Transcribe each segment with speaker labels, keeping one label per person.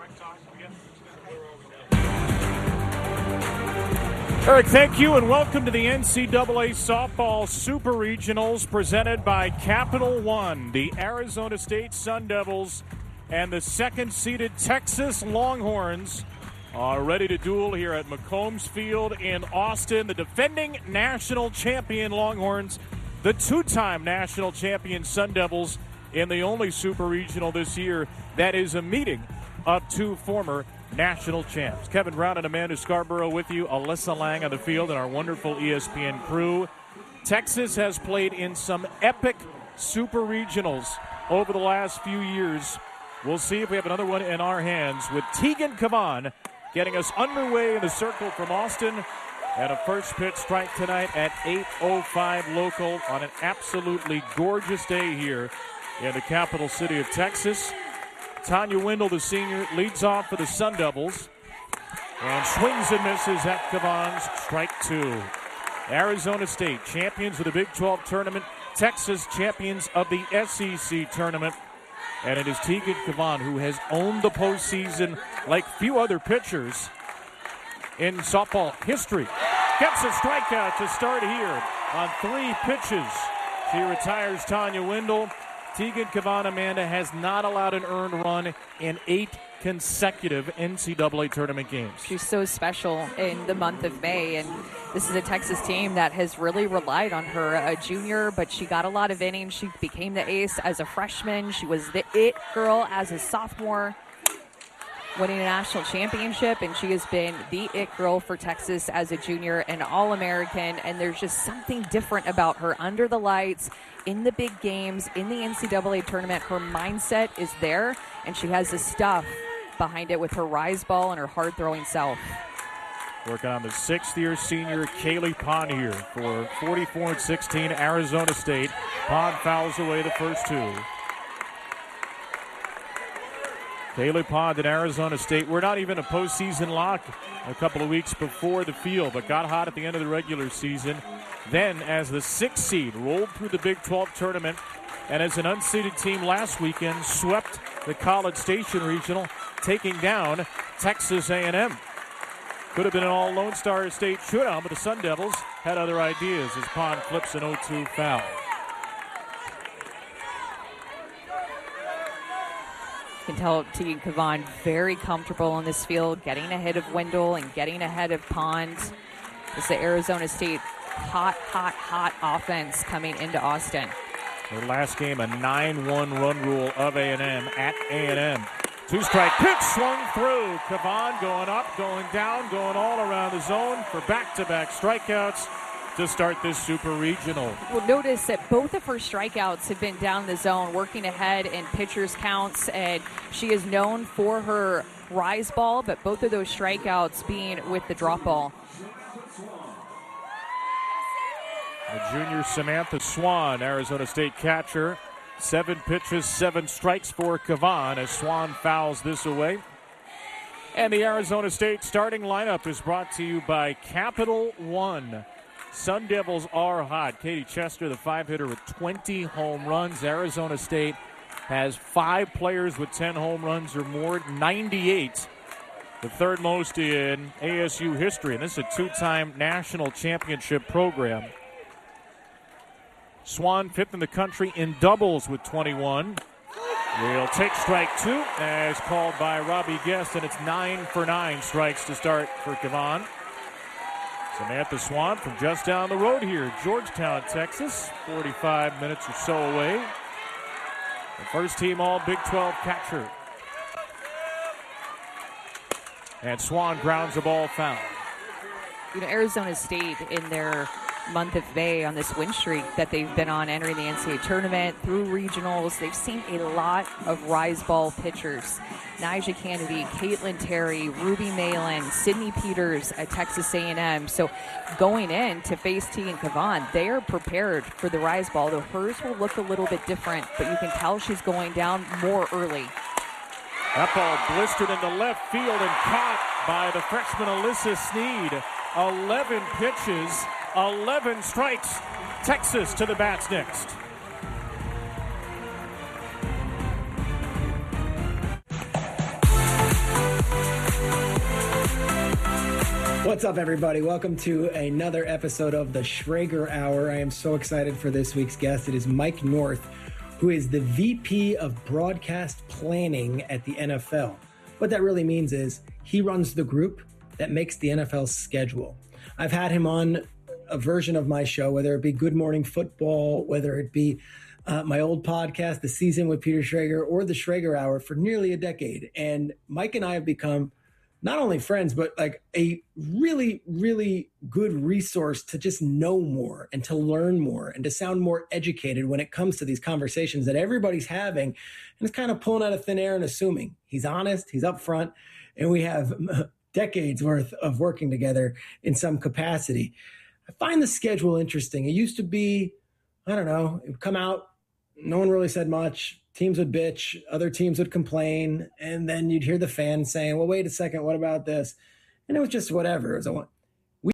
Speaker 1: Eric, thank you, and welcome to the NCAA Softball Super Regionals presented by Capital One. The Arizona State Sun Devils and the second-seeded Texas Longhorns are ready to duel here at McCombs Field in Austin. The defending national champion Longhorns, the two-time national champion Sun Devils in the only Super Regional this year that is a meeting of two former national champs. Kevin Brown and Amanda Scarborough with you, Alyssa Lang on the field, and our wonderful ESPN crew. Texas has played in some epic Super Regionals over the last few years. We'll see if we have another one in our hands with Tegan Cavan getting us underway in the circle from Austin. And a first pitch strike tonight at 8:05 local on an absolutely gorgeous day here in the capital city of Texas. Tanya Wendell, the senior, leads off for the Sun Devils and swings and misses at Cavan's strike two. Arizona State, champions of the Big 12 tournament. Texas, champions of the SEC tournament. And it is Tegan Cavan who has owned the postseason like few other pitchers in softball history. Gets a strikeout to start here on 3 pitches. She retires Tanya Wendell. Tegan Cavan, Amanda, has not allowed an earned run in 8 consecutive NCAA tournament games.
Speaker 2: She's so special in the month of May, and this is a Texas team that has really relied on her. A junior, but she got a lot of innings. She became the ace as a freshman. She was the it girl as a sophomore, winning a national championship, and she has been the it girl for Texas as a junior, an All-American, and there's just something different about her under the lights, in the big games, in the NCAA tournament. Her mindset is there, and she has the stuff behind it with her rise ball and her hard-throwing self.
Speaker 1: Working on the 6th-year senior Kaylee Pond here for 44-16 Arizona State. Pond fouls away the first 2. Kaylee Pond at Arizona State. We're not even a postseason lock a couple of weeks before the field, but got hot at the end of the regular season. Then, as the 6th seed, rolled through the Big 12 tournament, and as an unseeded team last weekend, swept the College Station Regional, taking down Texas A&M. Could have been an all-Lone Star State shootout, but the Sun Devils had other ideas as Pond flips an 0-2 foul.
Speaker 2: You can tell Tegan Cavan very comfortable on this field, getting ahead of Wendell and getting ahead of Pond. It's the Arizona State hot offense coming into Austin.
Speaker 1: Their last game, a 9-1 run rule of A&M at A&M. 2-strike pitch swung through. Cavan going up, going down, going all around the zone for back-to-back strikeouts to start this Super Regional.
Speaker 2: Well, notice that both of her strikeouts have been down the zone, working ahead in pitchers' counts, and she is known for her rise ball, but both of those strikeouts being with the drop ball.
Speaker 1: The junior Samantha Swan, Arizona State catcher. 7 pitches, 7 strikes for Cavan as Swan fouls this away. And the Arizona State starting lineup is brought to you by Capital One. Sun Devils are hot. Katie Chester, the 5-hitter with 20 home runs. Arizona State has 5 players with 10 home runs or more, 98. The third most in ASU history. And this is a 2-time national championship program. Swan 5th in the country in doubles with 21. We'll take strike 2 as called by Robbie Guest, and it's 9 for 9 strikes to start for Cavan. Samantha Swan from just down the road here, Georgetown, Texas, 45 minutes or so away. The first team all Big 12 catcher. And Swan grounds the ball foul.
Speaker 2: You know, Arizona State in their month of May on this win streak that they've been on, entering the NCAA tournament through regionals, they've seen a lot of rise ball pitchers. Nyjah Kennedy, Caitlin Terry, Ruby Malin, Sydney Peters at Texas A&M. So going in to face Tegan Cavan, they are prepared for the rise ball, though hers will look a little bit different, but you can tell she's going down more early.
Speaker 1: That ball blistered into left field and caught by the freshman Alyssa Sneed. 11 pitches, 11 strikes. Texas to the bats next.
Speaker 3: What's up, everybody? Welcome to another episode of the Schrager Hour. I am so excited for this week's guest. It is Mike North, who is the VP of Broadcast Planning at the NFL. What that really means is he runs the group that makes the NFL schedule. I've had him on a version of my show, whether it be Good Morning Football, whether it be my old podcast, The Season with Peter Schrager, or the Schrager Hour for nearly a decade. And Mike and I have become not only friends, but like a really, really good resource to just know more and to learn more and to sound more educated when it comes to these conversations that everybody's having. And it's kind of pulling out of thin air and assuming. He's honest, he's upfront, and we have decades worth of working together in some capacity. I find the schedule interesting. It used to be, I don't know, it would come out, no one really said much. Teams would bitch, other teams would complain, and then you'd hear the fans saying, well, wait a second, what about this? And it was just whatever. It was we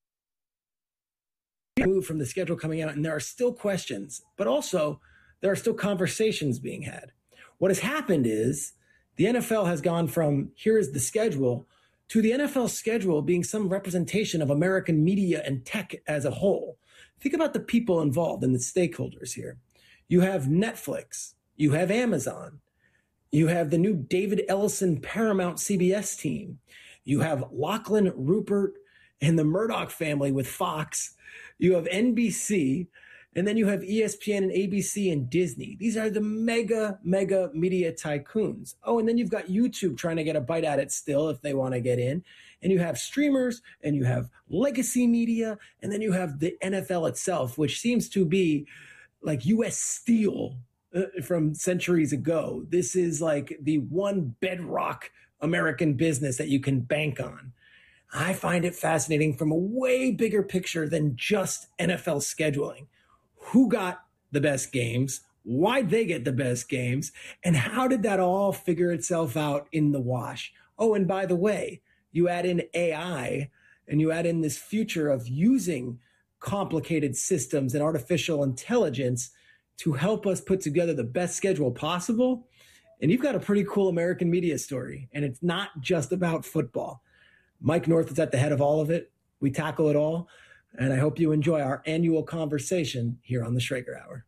Speaker 3: moved from the schedule coming out, and there are still questions, but also there are still conversations being had. What has happened is the NFL has gone from here is the schedule to the NFL schedule being some representation of American media and tech as a whole. Think about the people involved and the stakeholders here. You have Netflix. You have Amazon. You have the new David Ellison Paramount CBS team. You have Lachlan Rupert and the Murdoch family with Fox. You have NBC. And then you have ESPN and ABC and Disney. These are the mega media tycoons. Oh, and then you've got YouTube trying to get a bite at it still if they want to get in. And you have streamers and you have legacy media. And then you have the NFL itself, which seems to be like U.S. Steel from centuries ago. This is like the one bedrock American business that you can bank on. I find it fascinating from a way bigger picture than just NFL scheduling. Who got the best games? Why'd they get the best games? And how did that all figure itself out in the wash? Oh, and by the way, you add in AI and you add in this future of using complicated systems and artificial intelligence to help us put together the best schedule possible. And you've got a pretty cool American media story. And it's not just about football. Mike North is at the head of all of it. We tackle it all. And I hope you enjoy our annual conversation here on the Schrager Hour.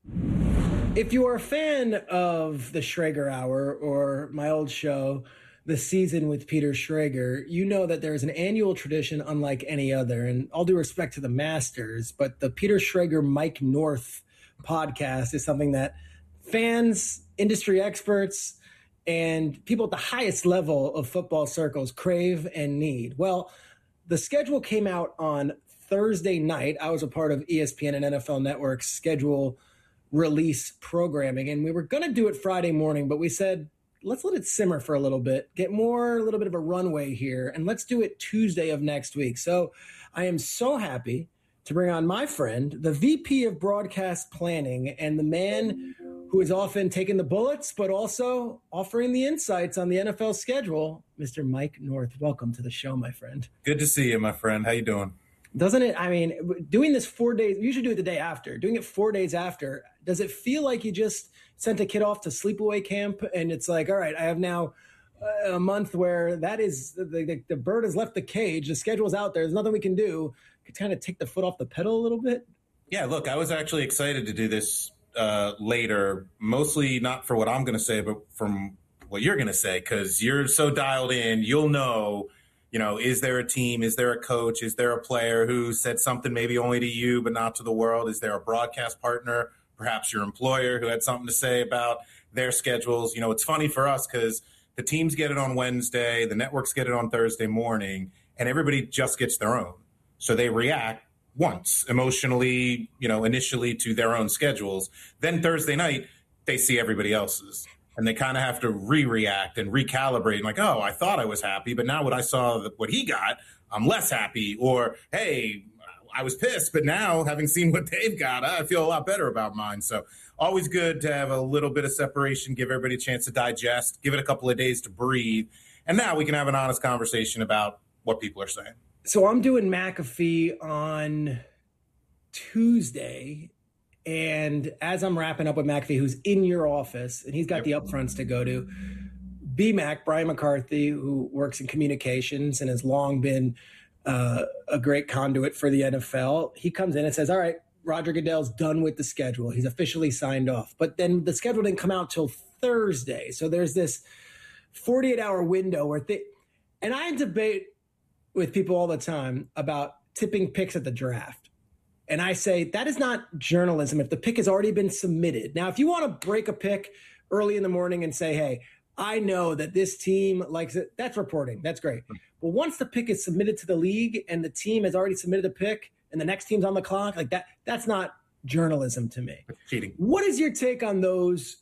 Speaker 3: If you are a fan of the Schrager Hour or my old show, The Season with Peter Schrager, you know that there is an annual tradition unlike any other. And all due respect to the masters, but the Peter Schrager, Mike North podcast is something that fans, industry experts, and people at the highest level of football circles crave and need. Well, the schedule came out on Thursday night. I was a part of ESPN and NFL Network's schedule release programming, and we were going to do it Friday morning, but we said, let's let it simmer for a little bit, get a little bit of a runway here, and let's do it Tuesday of next week. So I am so happy to bring on my friend, the VP of Broadcast Planning, and the man who is often taking the bullets, but also offering the insights on the NFL schedule, Mr. Mike North. Welcome to the show, my friend.
Speaker 4: Good to see you, my friend. How you doing?
Speaker 3: Doesn't it? I mean, doing this 4 days, you usually do it the day after. Doing it 4 days after, does it feel like you just sent a kid off to sleepaway camp and it's like, all right, I have now a month where that is, the bird has left the cage, the schedule's out there, there's nothing we can do. Could kind of take the foot off the pedal a little bit?
Speaker 4: Yeah, look, I was actually excited to do this later, mostly not for what I'm going to say, but from what you're going to say, because you're so dialed in, you'll know, is there a team? Is there a coach? Is there a player who said something maybe only to you but not to the world? Is there a broadcast partner, perhaps your employer, who had something to say about their schedules? It's funny for us because the teams get it on Wednesday, the networks get it on Thursday morning, and everybody just gets their own. So they react once emotionally, initially to their own schedules. Then Thursday night, they see everybody else's. And they kind of have to re-react and recalibrate. Like, oh, I thought I was happy, but now what I saw, what he got, I'm less happy. Or, hey, I was pissed, but now having seen what they've got, I feel a lot better about mine. So always good to have a little bit of separation, give everybody a chance to digest, give it a couple of days to breathe. And now we can have an honest conversation about what people are saying.
Speaker 3: So I'm doing McAfee on Tuesday. And as I'm wrapping up with McAfee, who's in your office, and he's got the upfronts to go to, BMAC, Brian McCarthy, who works in communications and has long been a great conduit for the NFL. He comes in and says, all right, Roger Goodell's done with the schedule. He's officially signed off. But then the schedule didn't come out till Thursday. So there's this 48-hour window where and I debate with people all the time about tipping picks at the draft. And I say that is not journalism if the pick has already been submitted. Now, if you want to break a pick early in the morning and say, hey, I know that this team likes it, that's reporting. That's great. But once the pick is submitted to the league and the team has already submitted a pick and the next team's on the clock, like that's not journalism to me.
Speaker 4: It's cheating.
Speaker 3: What is your take on those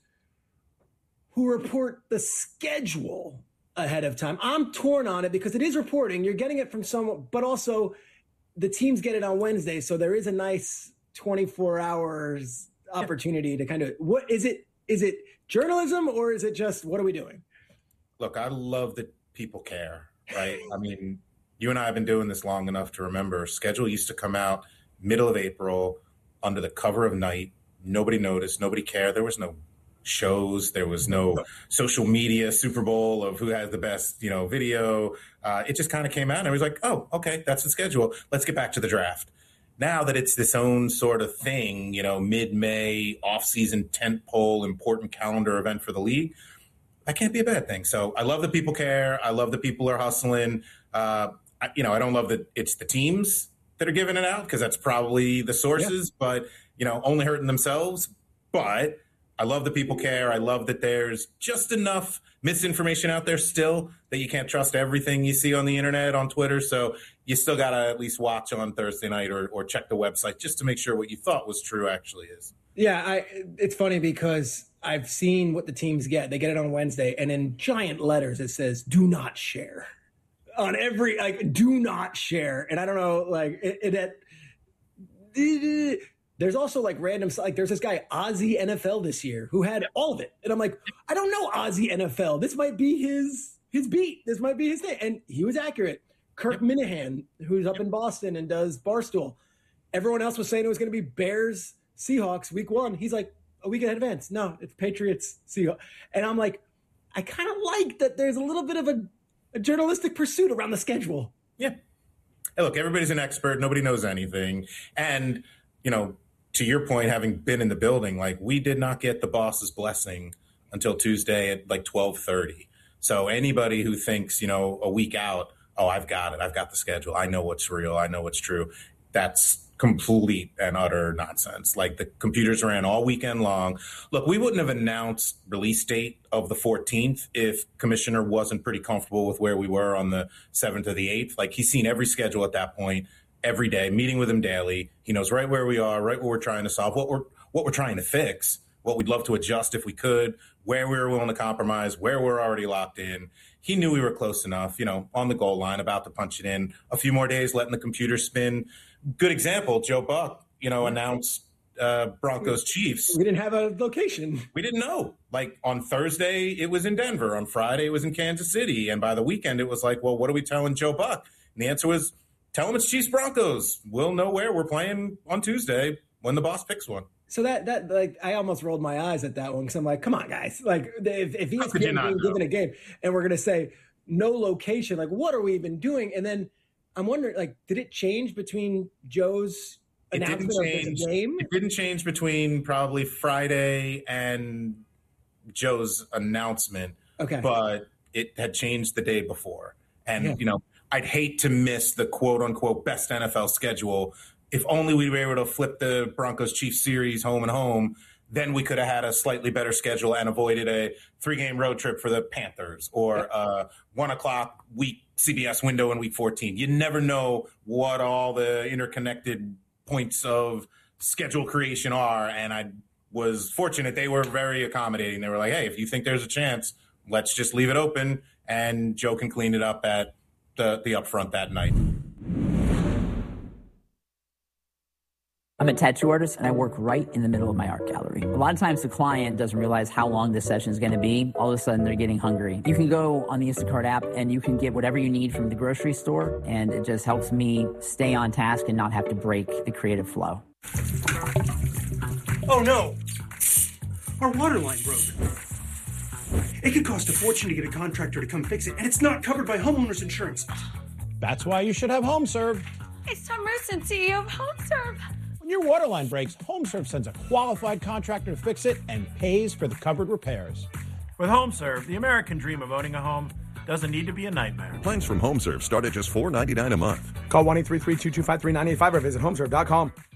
Speaker 3: who report the schedule ahead of time? I'm torn on it because it is reporting. You're getting it from someone, but also the teams get it on Wednesday. So there is a nice 24 hours opportunity to kind of, what is it? Is it journalism or is it just, what are we doing?
Speaker 4: Look, I love that people care, right? I mean, you and I have been doing this long enough to remember schedule used to come out middle of April under the cover of night. Nobody noticed. Nobody cared. There was no shows. There was no social media Super Bowl of who has the best, video. It just kind of came out and it was like, oh, okay, that's the schedule. Let's get back to the draft. Now that it's this own sort of thing, mid-May, off-season tentpole, important calendar event for the league, that can't be a bad thing. So I love that people care. I love that people are hustling. I don't love that it's the teams that are giving it out because that's probably the sources, but, only hurting themselves. But I love that people care. I love that there's just enough misinformation out there still that you can't trust everything you see on the internet, on Twitter. So you still got to at least watch on Thursday night or check the website just to make sure what you thought was true actually is.
Speaker 3: Yeah, it's funny because I've seen what the teams get. They get it on Wednesday, and in giant letters it says, do not share. On every, do not share. And I don't know, there's also random, there's this guy, Aussie NFL this year, who had all of it. And I'm like, I don't know Aussie NFL. This might be his beat. This might be his thing. And he was accurate. Kirk Minahan, who's up in Boston and does Barstool. Everyone else was saying it was going to be Bears, Seahawks week 1. He's like, a week in advance. No, it's Patriots, Seahawks. And I'm like, I kind of like that there's a little bit of a journalistic pursuit around the schedule.
Speaker 4: Yeah. Hey, look, everybody's an expert. Nobody knows anything. And, to your point, having been in the building, we did not get the boss's blessing until Tuesday at 12:30. So anybody who thinks, a week out, oh, I've got it. I've got the schedule. I know what's real. I know what's true. That's complete and utter nonsense. The computers ran all weekend long. Look, we wouldn't have announced release date of the 14th if Commissioner wasn't pretty comfortable with where we were on the 7th or the 8th. He's seen every schedule at that point, every day, meeting with him daily. He knows right where we are, right what we're trying to solve, what we're trying to fix, what we'd love to adjust if we could, where we were willing to compromise, where we're already locked in. He knew we were close enough, on the goal line, about to punch it in. A few more days, letting the computer spin. Good example, Joe Buck, announced Broncos Chiefs.
Speaker 3: We didn't have a location.
Speaker 4: We didn't know. On Thursday, it was in Denver. On Friday, it was in Kansas City. And by the weekend, it was well, what are we telling Joe Buck? And the answer was, tell him it's Chiefs Broncos. We'll know where we're playing on Tuesday when the boss picks one.
Speaker 3: So that I almost rolled my eyes at that one because I'm like, come on, guys. If he's being given a game and we're going to say no location, what are we even doing? And then I'm wondering, did it change between Joe's announcement of the game?
Speaker 4: It didn't change between probably Friday and Joe's announcement.
Speaker 3: Okay.
Speaker 4: But it had changed the day before. And, I'd hate to miss the quote-unquote best NFL schedule. If only we were able to flip the Broncos-Chiefs series home and home, then we could have had a slightly better schedule and avoided a 3-game road trip for the Panthers or a 1 o'clock week CBS window in week 14. You never know what all the interconnected points of schedule creation are. And I was fortunate. They were very accommodating. They were like, hey, if you think there's a chance, let's just leave it open. And Joe can clean it up at the upfront that night.
Speaker 5: I'm a tattoo artist, and I work right in the middle of my art gallery. A lot of times the client doesn't realize how long this session is going to be. All of a sudden, they're getting hungry. You can go on the Instacart app, and you can get whatever you need from the grocery store, and it just helps me stay on task and not have to break the creative flow.
Speaker 6: Oh, no. Our water line broke. It could cost a fortune to get a contractor to come fix it, and it's not covered by homeowner's insurance.
Speaker 7: That's why you should have HomeServe.
Speaker 8: It's Tom Merson, CEO of HomeServe.
Speaker 7: When your water line breaks, HomeServe sends a qualified contractor to fix it and pays for the covered repairs.
Speaker 9: With HomeServe, the American dream of owning a home doesn't need to be a nightmare.
Speaker 10: Plans from HomeServe start at just $4.99 a month.
Speaker 11: Call 1-833-225-3985 or visit homeserve.com.